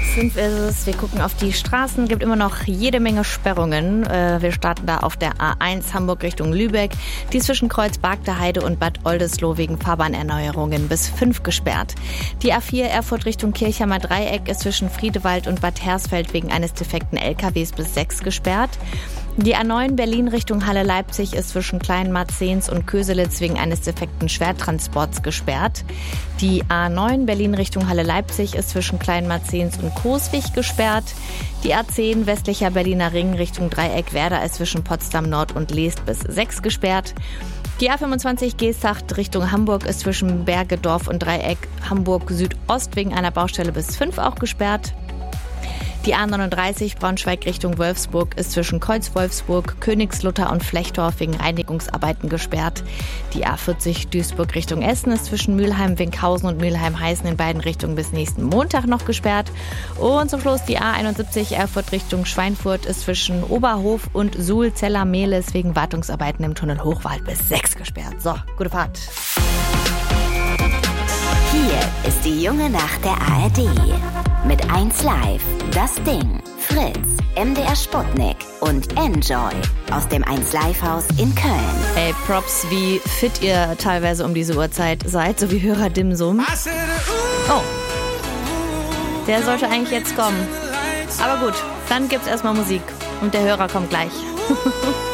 5 ist es. Wir gucken auf die Straßen. Gibt immer noch jede Menge Sperrungen. Wir starten da auf der A1 Hamburg Richtung Lübeck. Die ist zwischen Kreuz Bargteheide und Bad Oldesloe wegen Fahrbahnerneuerungen bis 5 gesperrt. Die A4 Erfurt Richtung Kirchheimer Dreieck ist zwischen Friedewald und Bad Hersfeld wegen eines defekten LKWs bis 6 gesperrt. Die A9 Berlin Richtung Halle-Leipzig ist zwischen Kleinmarzens und Köselitz wegen eines defekten Schwertransports gesperrt. Die A9 Berlin Richtung Halle-Leipzig ist zwischen Kleinmarzens und Coswig gesperrt. Die A10 westlicher Berliner Ring Richtung Dreieck-Werder ist zwischen Potsdam Nord und Leest bis 6 gesperrt. Die A25 Geesthacht Richtung Hamburg ist zwischen Bergedorf und Dreieck Hamburg Südost wegen einer Baustelle bis 5 auch gesperrt. Die A39 Braunschweig Richtung Wolfsburg ist zwischen Kreuz-Wolfsburg, Königslutter und Flechtorf wegen Reinigungsarbeiten gesperrt. Die A40 Duisburg Richtung Essen ist zwischen Mülheim-Winkhausen und Mülheim-Heißen in beiden Richtungen bis nächsten Montag noch gesperrt. Und zum Schluss die A71 Erfurt Richtung Schweinfurt ist zwischen Oberhof und Suhl-Zeller-Mehlis wegen Wartungsarbeiten im Tunnel Hochwald bis 6 gesperrt. So, gute Fahrt. Hier ist die junge Nacht der ARD. Mit 1 Live, Das Ding, Fritz, MDR Sputnik und Enjoy aus dem 1 Live Haus in Köln. Ey, Props, wie fit ihr teilweise um diese Uhrzeit seid, so wie Hörer Dimsum. Oh, der sollte eigentlich jetzt kommen. Aber gut, dann gibt's erstmal Musik und der Hörer kommt gleich.